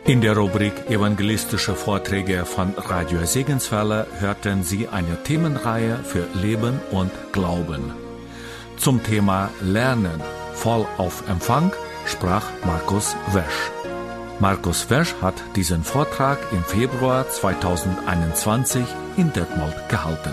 In der Rubrik Evangelistische Vorträge von Radio Segenswelle hörten Sie eine Themenreihe für Leben und Glauben. Zum Thema Lernen voll auf Empfang sprach Markus Wesch. Markus Wesch hat diesen Vortrag im Februar 2021 in Detmold gehalten.